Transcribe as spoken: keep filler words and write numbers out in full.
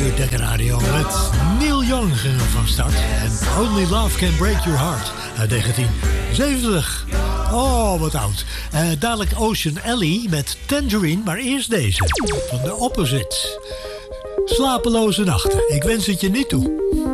uur Dekker Radio met Neil Young ging er van start. En Only Love Can Break Your Heart uit negentien zeventig. Oh, wat oud. Uh, dadelijk Ocean Alley met Tangerine, maar eerst deze. Van de Opposites. Slapeloze nachten. Ik wens het je niet toe.